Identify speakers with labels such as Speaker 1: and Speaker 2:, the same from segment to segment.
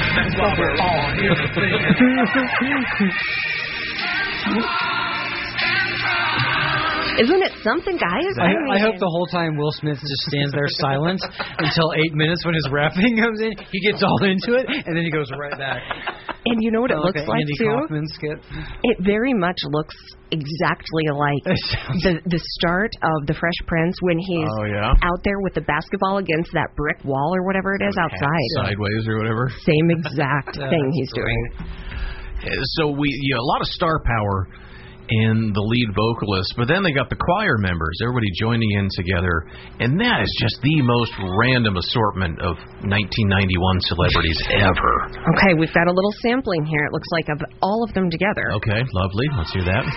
Speaker 1: That's why we're all here to
Speaker 2: Isn't it something, guys?
Speaker 3: I hope the whole time Will Smith just stands there silent until 8 minutes when his rapping comes in. He gets all into it, and then he goes right back.
Speaker 2: And you know what it looks like,
Speaker 3: Andy
Speaker 2: too?
Speaker 3: Kaufman skit.
Speaker 2: It very much looks exactly like the start of The Fresh Prince when he's out there with the basketball against that brick wall or whatever it is outside.
Speaker 4: Sideways or whatever.
Speaker 2: Same exact thing he's doing.
Speaker 4: So a lot of star power in the lead vocalist, but then they got the choir members, everybody joining in together, and that is just the most random assortment of 1991 celebrities ever.
Speaker 2: Okay, we've got a little sampling here. It looks like of all of them together.
Speaker 4: Okay, lovely. Let's hear that.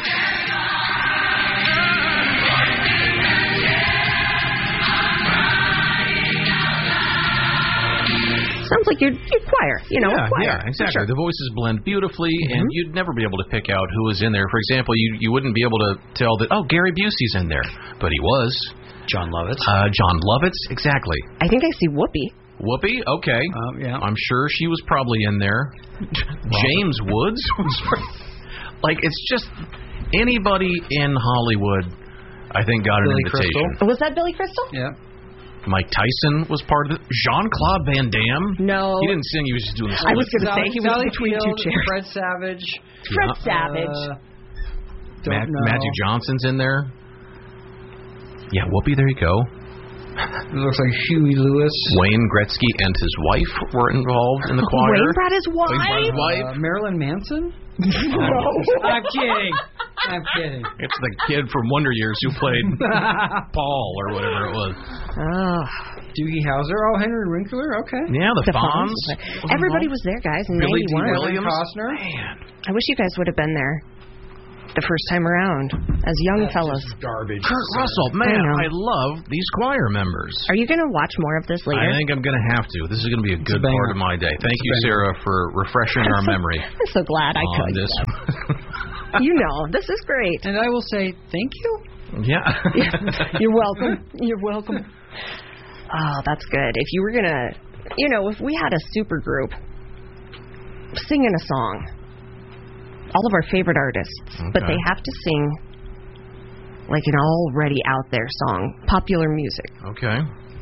Speaker 2: Sounds like you're choir, choir.
Speaker 4: Yeah, exactly.
Speaker 2: Sure.
Speaker 4: The voices blend beautifully, and you'd never be able to pick out who was in there. For example, you wouldn't be able to tell that, Gary Busey's in there, but he was.
Speaker 3: John Lovitz.
Speaker 4: John Lovitz, exactly.
Speaker 2: I think I see Whoopi.
Speaker 4: Whoopi, okay.
Speaker 3: Yeah.
Speaker 4: I'm sure she was probably in there. James Woods was. It's just anybody in Hollywood, I think, got an invitation.
Speaker 3: Crystal.
Speaker 2: Was that Billy Crystal?
Speaker 3: Yeah.
Speaker 4: Mike Tyson was part of it. Jean-Claude Van Damme.
Speaker 2: No.
Speaker 4: He didn't sing. He was just doing the
Speaker 2: I was going to say he was between two chairs.
Speaker 3: Fred Savage.
Speaker 2: Savage.
Speaker 4: Magic Johnson's in there. Yeah, Whoopi, there you go.
Speaker 3: It looks like Huey Lewis.
Speaker 4: Wayne Gretzky and his wife were involved in the choir.
Speaker 2: Wayne brought his wife?
Speaker 3: Marilyn Manson?
Speaker 2: No.
Speaker 3: I'm kidding.
Speaker 4: It's the kid from Wonder Years who played Paul or whatever it was.
Speaker 3: Doogie Howser. Henry Winkler. Okay.
Speaker 4: Yeah, the Fonz.
Speaker 2: Everybody was there, guys, in
Speaker 4: Billy D.
Speaker 2: 91.
Speaker 4: Williams.
Speaker 3: Costner.
Speaker 4: Man.
Speaker 2: I wish you guys would have been there the first time around as young fellas.
Speaker 3: Garbage.
Speaker 4: Kurt Russell. Man, I love these choir members.
Speaker 2: Are you going to watch more of this later?
Speaker 4: I think I'm going to have to. This is going to be a good part of my day. Thank you, Sarah, for refreshing our memory.
Speaker 2: I'm so glad I could.
Speaker 4: This.
Speaker 2: This is great.
Speaker 3: And I will say thank you.
Speaker 4: Yeah.
Speaker 2: You're welcome. You're welcome. Oh, that's good. If you were going to, if we had a super group singing a song, all of our favorite artists, but they have to sing like an already out there song, popular music.
Speaker 4: Okay.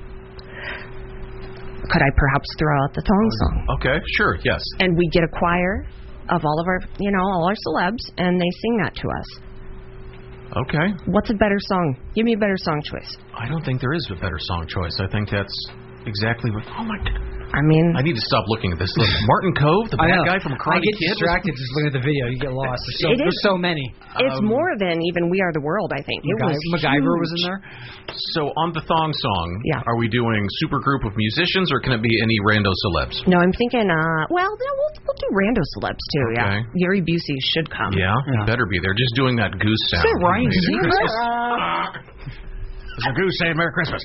Speaker 2: Could I perhaps throw out the thong song?
Speaker 4: Okay, sure, yes.
Speaker 2: And we get a choir of all of our, all our celebs, and they sing that to us.
Speaker 4: Okay.
Speaker 2: What's a better song? Give me a better song choice.
Speaker 4: I don't think there is a better song choice. I think that's exactly what... Oh, my God.
Speaker 2: I mean...
Speaker 4: I need to stop looking at this list. Martin Cove, the bad guy from Karate Kid.
Speaker 3: I get distracted just looking at the video. You get lost. There's so many.
Speaker 2: It's more than even We Are the World, I think.
Speaker 3: MacGyver was in there.
Speaker 4: So on the thong song, are we doing super group of musicians, or can it be any rando celebs?
Speaker 2: No, I'm thinking, we'll do rando celebs, too, yeah. Gary Busey should come.
Speaker 4: Yeah, he better be there. Just doing that goose sound.
Speaker 3: Is that Ryan Seacrest?
Speaker 4: There's a goose saying Merry Christmas.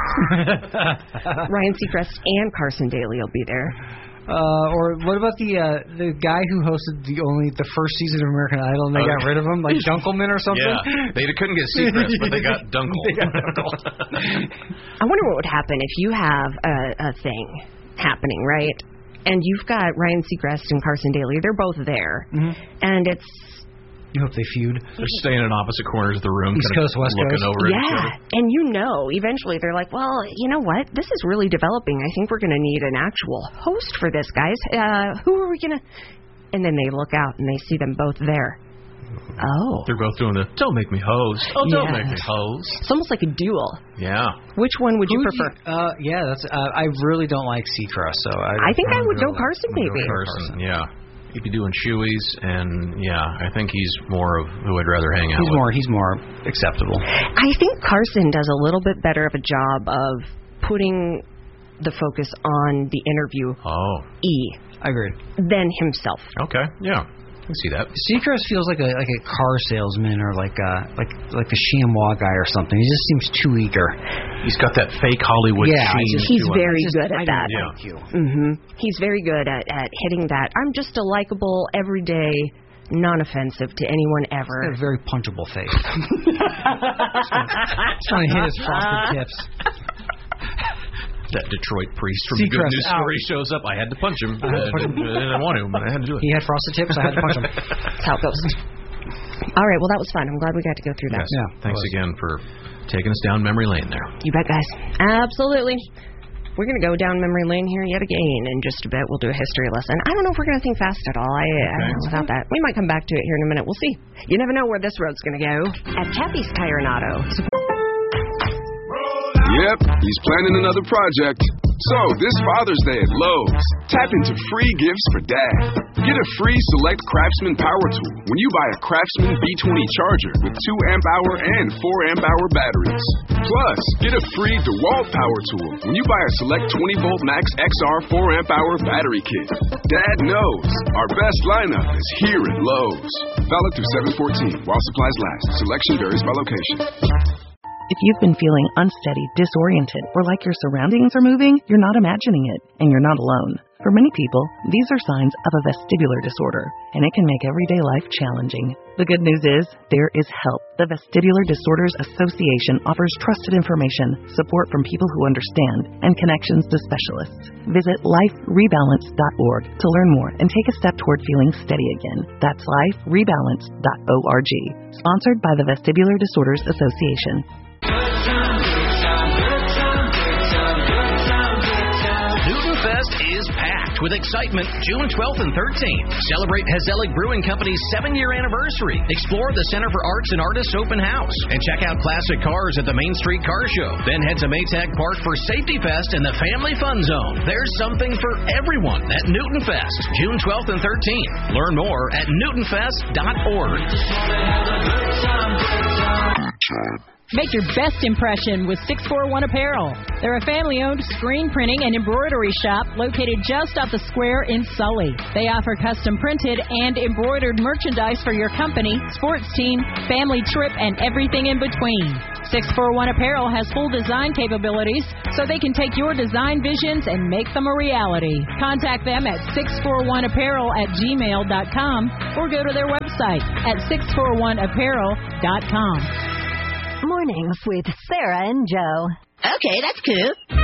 Speaker 2: Ryan Seacrest and Carson Daly will be there.
Speaker 3: Or what about the guy who hosted the first season of American Idol and they got rid of him, like Dunkelman or something?
Speaker 4: Yeah, they couldn't get Seacrest, but they got Dunkel.
Speaker 2: I wonder what would happen if you have a thing happening, right? And you've got Ryan Seacrest and Carson Daly. They're both there. And it's...
Speaker 3: You hope they feud.
Speaker 4: They're staying in opposite corners of the room,
Speaker 3: East Coast, West
Speaker 4: looking
Speaker 3: Coast.
Speaker 4: over at each other.
Speaker 2: And eventually they're like, well, you know what? This is really developing. I think we're going to need an actual host for this, guys. Who are we going to... And then they look out and they see them both there. Oh.
Speaker 4: They're both doing the, don't make me host. Oh, don't make me host.
Speaker 2: It's almost like a duel.
Speaker 4: Yeah.
Speaker 2: Which one would you prefer?
Speaker 3: I really don't like Seacrest, so
Speaker 2: I think I would go Carson, maybe.
Speaker 4: Carson, yeah. He'd be doing shoeys, and I think he's more of who I'd rather hang out with.
Speaker 3: He's more acceptable.
Speaker 2: I think Carson does a little bit better of a job of putting the focus on the interview.
Speaker 3: I agree.
Speaker 2: Than himself.
Speaker 4: Okay, yeah. I can see that.
Speaker 3: Seacrest feels like a car salesman or like a chamois guy or something. He just seems too eager.
Speaker 4: He's got that fake Hollywood sheen.
Speaker 2: He's very good at that.
Speaker 3: Thank you.
Speaker 2: He's very good at hitting that. I'm just a likable, everyday, non-offensive to anyone ever.
Speaker 3: He's got a very punchable face. Just want to hit his frosted tips.
Speaker 4: that Detroit priest from the Good
Speaker 3: Seacrest
Speaker 4: News
Speaker 3: out.
Speaker 4: Story shows up. I had to punch him. I didn't want to, but I had to do it.
Speaker 3: He had frosted tips. I had to punch him.
Speaker 2: That's how it goes. All right, well, that was fun. I'm glad we got to go through that.
Speaker 4: Yes.
Speaker 3: Yeah,
Speaker 4: Thanks again for taking us down memory lane there.
Speaker 2: You bet, guys. Absolutely. We're going to go down memory lane here yet again in just a bit. We'll do a history lesson. I don't know if we're going to think fast at all. Without that. We might come back to it here in a minute. We'll see. You never know where this road's going to go. At Chappie's Tire and Auto.
Speaker 5: Yep, he's planning another project. So, this Father's Day at Lowe's, tap into free gifts for Dad. Get a free Select Craftsman power tool when you buy a Craftsman B20 charger with 2 amp-hour and 4 amp-hour batteries. Plus, get a free DeWalt power tool when you buy a Select 20-volt Max XR 4 amp-hour battery kit. Dad knows our best lineup is here at Lowe's. Valid through 7/14 while supplies last. Selection varies by location.
Speaker 6: If you've been feeling unsteady, disoriented, or like your surroundings are moving, you're not imagining it, and you're not alone. For many people, these are signs of a vestibular disorder, and it can make everyday life challenging. The good news is, there is help. The Vestibular Disorders Association offers trusted information, support from people who understand, and connections to specialists. Visit liferebalance.org to learn more and take a step toward feeling steady again. That's liferebalance.org. Sponsored by the Vestibular Disorders Association.
Speaker 7: Newtonfest is packed with excitement June 12th and 13th. Celebrate Hezelic Brewing Company's 7-year anniversary. Explore the Center for Arts and Artists open house. And check out classic cars at the Main Street Car Show. Then head to Maytag Park for Safety Fest and the Family Fun Zone. There's something for everyone at Newtonfest, June 12th and 13th. Learn more at newtonfest.org.
Speaker 8: Make your best impression with 641 Apparel. They're a family-owned screen printing and embroidery shop located just off the square in Sully. They offer custom printed and embroidered merchandise for your company, sports team, family trip, and everything in between. 641 Apparel has full design capabilities, so they can take your design visions and make them a reality. Contact them at 641apparel@gmail.com or go to their website at 641apparel.com.
Speaker 9: Mornings with Sarah and Joe.
Speaker 10: Okay, that's cool.